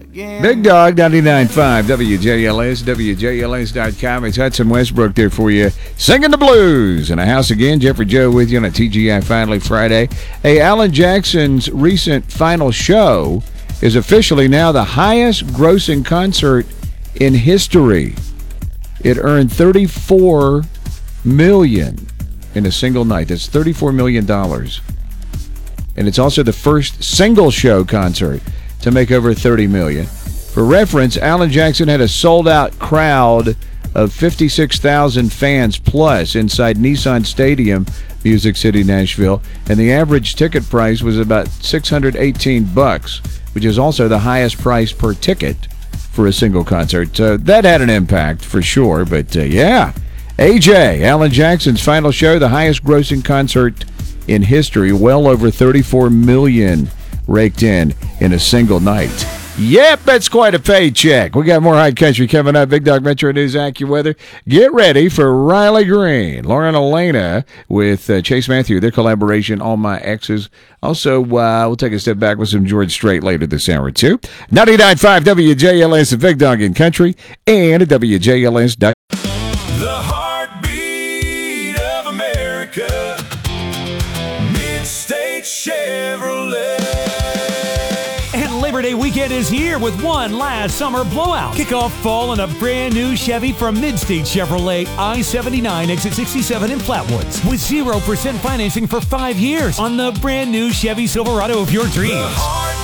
Big Dog 99.5 WJLS, WJLS.com. It's Hudson Westbrook there for you, singing the blues in the house again. Jeffrey Joe with you on a TGI Finally Friday. Hey, Alan Jackson's recent final show is officially now the highest grossing concert in history. It earned $34 million in a single night. That's $34 million. And it's also the first single show concert to make over $30 million. For reference, Alan Jackson had a sold-out crowd of 56,000 fans plus inside Nissan Stadium, Music City, Nashville, and the average ticket price was about $618, which is also the highest price per ticket for a single concert. That had an impact for sure, but yeah. AJ, Alan Jackson's final show, the highest grossing concert in history, well over $34 million raked in a single night. Yep, that's quite a paycheck. We got more High Country coming up. Big Dog Metro News AccuWeather. Get ready for Riley Green, Lauren Elena with Chase Matthew, their collaboration, All My Exes. Also, we'll take a step back with some George Strait later this hour, too. 99.5 WJLS, Big Dog in Country, and WJLS. The heartbeat of America, Mid-State Chevrolet. And Labor Day weekend is here with one last summer blowout. Kick off fall in a brand new Chevy from Mid-State Chevrolet, I-79, exit 67 in Flatwoods. With 0% financing for 5 years on the brand new Chevy Silverado of your dreams.